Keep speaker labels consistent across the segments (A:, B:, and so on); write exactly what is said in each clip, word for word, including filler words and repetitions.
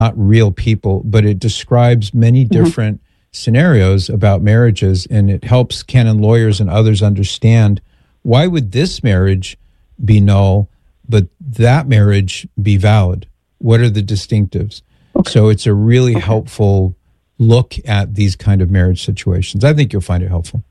A: not real people, but it describes many different mm-hmm. scenarios about marriages, and it helps canon lawyers and others understand why would this marriage be null, but that marriage be valid? What are the distinctives? Okay. So it's a really okay. helpful look at these kind of marriage situations. I think you'll find it helpful.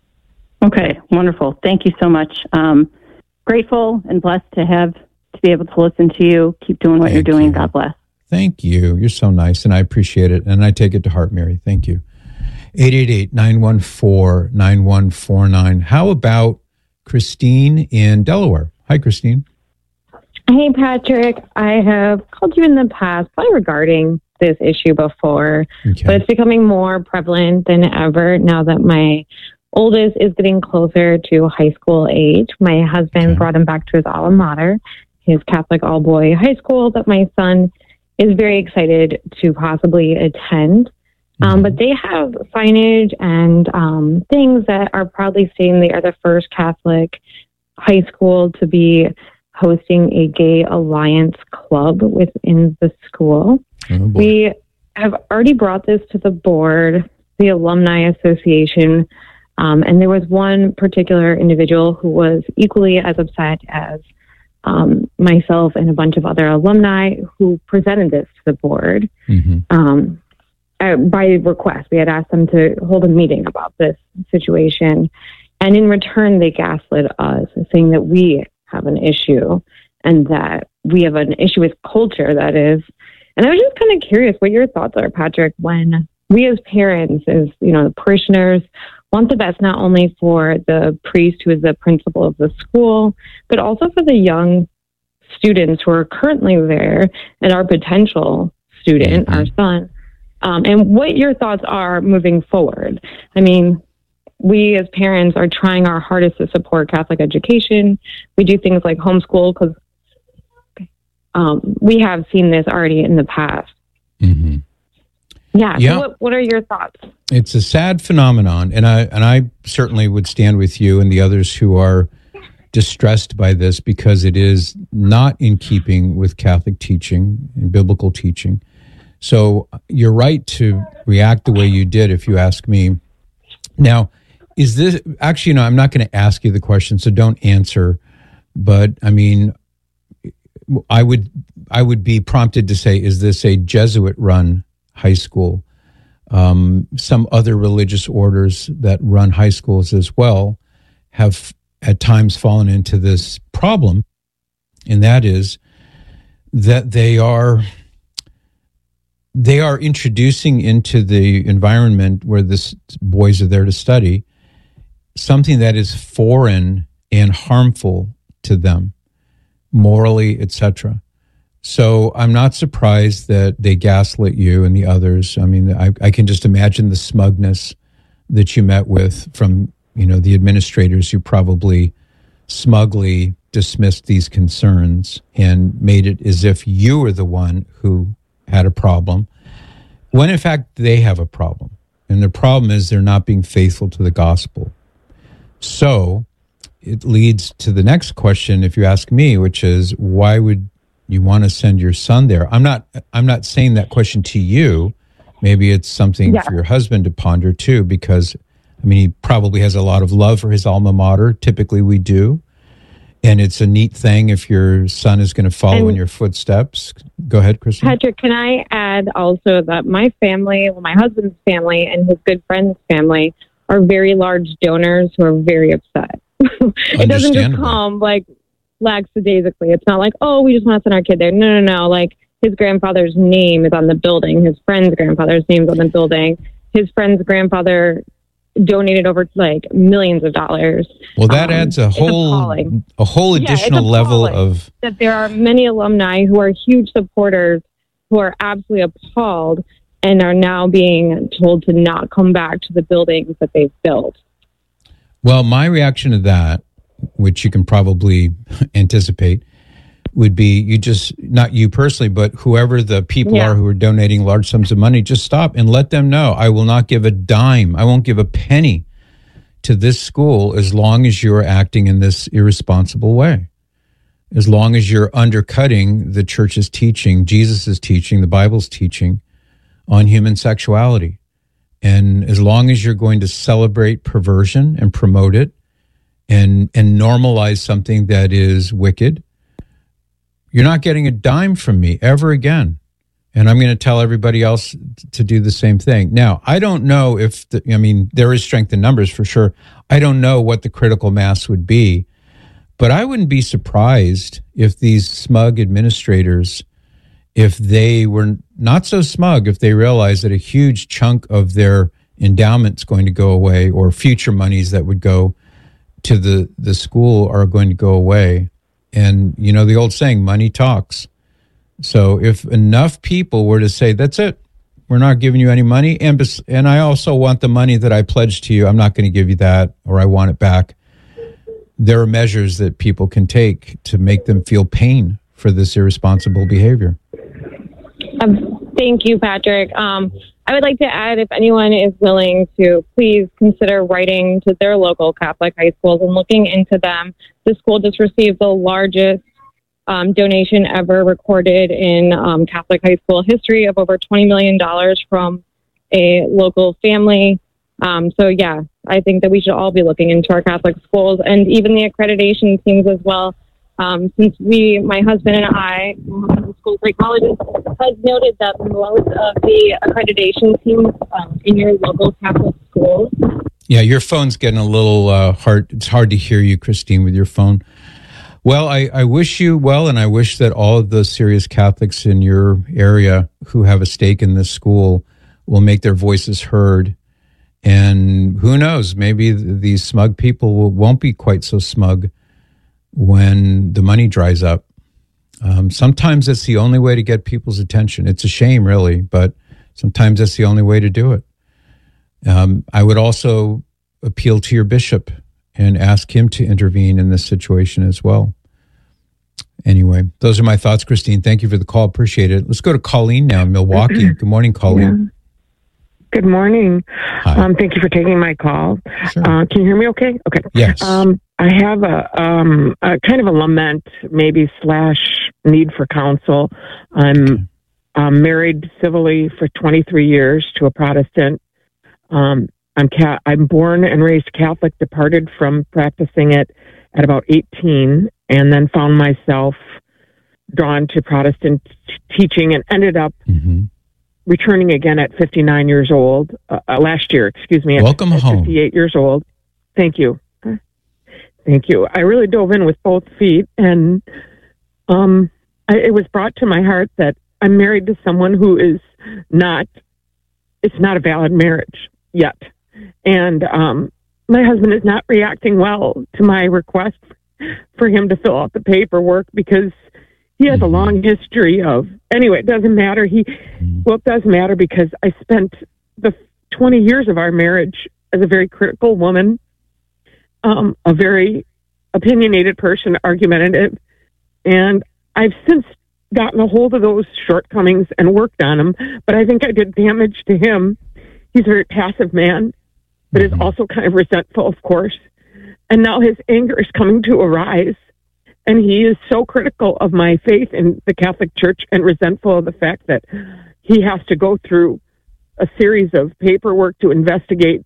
B: Okay, wonderful. Thank you so much. Um, grateful and blessed to have to be able to listen to you. Keep doing what Thank you're doing. You. God bless.
A: Thank you. You're so nice, and I appreciate it, and I take it to heart, Mary. Thank you. eight eight eight, nine one four, nine one four nine. How about Christine in Delaware? Hi, Christine.
C: Hey, Patrick. I have called you in the past, probably regarding this issue before, okay. but it's becoming more prevalent than ever now that my oldest is getting closer to high school age. My husband okay. brought him back to his alma mater, his Catholic all-boy high school that my son is very excited to possibly attend. Mm-hmm. Um, but they have signage and um, things that are proudly stating they are the first Catholic high school to be hosting a gay alliance club within the school. Oh, we have already brought this to the board, the Alumni Association, um, and there was one particular individual who was equally as upset as um, myself and a bunch of other alumni who presented this to the board. Mm-hmm. Um, uh, by request, we had asked them to hold a meeting about this situation, and in return, they gaslit us, saying that we have an issue and that we have an issue with culture, that is. And I was just kind of curious what your thoughts are, Patrick, when we as parents, as you know, the parishioners, want the best not only for the priest who is the principal of the school, but also for the young students who are currently there and our potential student, mm-hmm. our son, um, and what your thoughts are moving forward. I mean, we as parents are trying our hardest to support Catholic education. We do things like homeschool because um, we have seen this already in the past. Mm-hmm. Yeah.
A: yeah.
C: So what, what are your thoughts?
A: It's a sad phenomenon, and I and I certainly would stand with you and the others who are distressed by this because it is not in keeping with Catholic teaching and biblical teaching. So you're right to react the way you did, if you ask me. Now, is this actually? No, I'm not going to ask you the question, so don't answer. But I mean, I would I would be prompted to say, is this a Jesuit-run high school? Um, some other religious orders that run high schools as well have at times fallen into this problem, and that is that they are they are introducing into the environment where the boys are there to study something that is foreign and harmful to them, morally, et cetera. So I'm not surprised that they gaslit you and the others. I mean, I, I can just imagine the smugness that you met with from, you know, the administrators who probably smugly dismissed these concerns and made it as if you were the one who had a problem, when in fact they have a problem. And the problem is they're not being faithful to the gospel. So it leads to the next question, if you ask me, which is, why would you want to send your son there? I'm not I'm not saying that question to you. Maybe it's something yeah. for your husband to ponder too, because, I mean, he probably has a lot of love for his alma mater. Typically we do. And it's a neat thing if your son is going to follow and in your footsteps. Go ahead, Kristen.
C: Patrick, can I add also that my family, well, my husband's family and his good friend's family are very large donors who are very upset. It doesn't just come like lackadaisically. It's not like, oh, we just want to send our kid there. No, no, no. Like, his grandfather's name is on the building. His friend's grandfather's name is on the building. His friend's grandfather donated over like millions of dollars.
A: Well, that um, adds a whole a whole additional yeah, level of
C: that there are many alumni who are huge supporters who are absolutely appalled and are now being told to not come back to the buildings that they've built.
A: Well, my reaction to that, which you can probably anticipate, would be you just, not you personally, but whoever the people yeah. are who are donating large sums of money, just stop and let them know, I will not give a dime, I won't give a penny to this school as long as you're acting in this irresponsible way. as long as you're undercutting the church's teaching, Jesus' teaching, the Bible's teaching on human sexuality. And as long as you're going to celebrate perversion and promote it and, and normalize something that is wicked, you're not getting a dime from me ever again. And I'm going to tell everybody else to do the same thing. Now, I don't know if, the, I mean, there is strength in numbers for sure. I don't know what the critical mass would be, but I wouldn't be surprised if these smug administrators, if they were not so smug, if they realized that a huge chunk of their endowment's going to go away, or future monies that would go to the, the school are going to go away. And, you know, the old saying, money talks. So if enough people were to say, that's it, we're not giving you any money, and, and I also want the money that I pledged to you, I'm not going to give you that, or I want it back. There are measures that people can take to make them feel pain for this irresponsible behavior.
C: Um, thank you, Patrick. Um, I would like to add, if anyone is willing to, please consider writing to their local Catholic high schools and looking into them. The school just received the largest um, donation ever recorded in um, Catholic high school history of over twenty million dollars from a local family. Um, so, yeah, I think that we should all be looking into our Catholic schools and even the accreditation teams as well. Um, since we, my husband and I, school psychologist, has noted that most of the accreditation teams um, in your local Catholic schools.
A: Yeah, your phone's getting a little uh, hard. It's hard to hear you, Christine, with your phone. Well, I, I wish you well, and I wish that all of the serious Catholics in your area who have a stake in this school will make their voices heard. And who knows, maybe these smug people will, won't be quite so smug when the money dries up. Um, sometimes it's the only way to get people's attention. It's a shame, really, but sometimes that's the only way to do it. Um, I would also appeal to your bishop and ask him to intervene in this situation as well. Anyway, those are my thoughts, Christine. Thank you for the call. Appreciate it. Let's go to Colleen now in Milwaukee. Good morning, Colleen.
D: Yeah. Good morning. Um, thank you for taking my call. Sure. Uh, can you hear me okay? Okay.
A: Yes.
D: Um, I have a, um, a kind of a lament, maybe slash need for counsel. I'm okay. um, married civilly for twenty-three years to a Protestant. Um, I'm ca- I'm born and raised Catholic, departed from practicing it at about eighteen, and then found myself drawn to Protestant t- teaching and ended up mm-hmm. returning again at fifty-nine years old, uh, uh, last year, excuse me.
A: Welcome
D: at,
A: home.
D: At fifty-eight years old. Thank you. Thank you. I really dove in with both feet, and um, I, it was brought to my heart that I'm married to someone who is not, it's not a valid marriage yet. And um, my husband is not reacting well to my request for him to fill out the paperwork because he has a long history of, anyway, it doesn't matter. He, well, it does matter because I spent the twenty years of our marriage as a very critical woman, um, a very opinionated person, argumentative. And I've since gotten a hold of those shortcomings and worked on them. But I think I did damage to him. He's a very passive man, but is also kind of resentful, of course. And now his anger is coming to arise. And he is so critical of my faith in the Catholic Church and resentful of the fact that he has to go through a series of paperwork to investigate,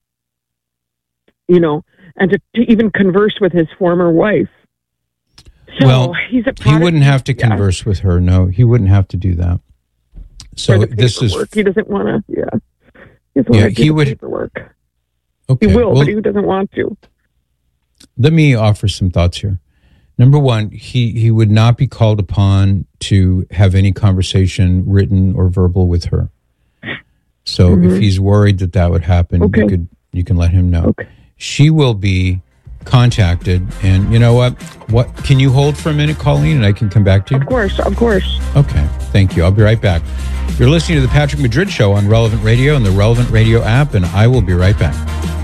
D: you know, and to, to even converse with his former wife. So
A: well,
D: he's a
A: he wouldn't have to converse yeah. with her. No, he wouldn't have to do that. So this is...
D: He doesn't want to, yeah. He doesn't
A: yeah,
D: want to do
A: he
D: the
A: would,
D: paperwork.
A: Okay,
D: he will,
A: well,
D: but he doesn't want to.
A: Let me offer some thoughts here. Number one, he, he would not be called upon to have any conversation, written or verbal, with her. So mm-hmm. if he's worried that that would happen, okay. you could you can let him know. Okay. She will be contacted, and you know what? What can you hold for a minute, Colleen, and I can come back to you?
D: Of course, of course.
A: Okay, thank you. I'll be right back. You're listening to the Patrick Madrid Show on Relevant Radio and the Relevant Radio app, and I will be right back.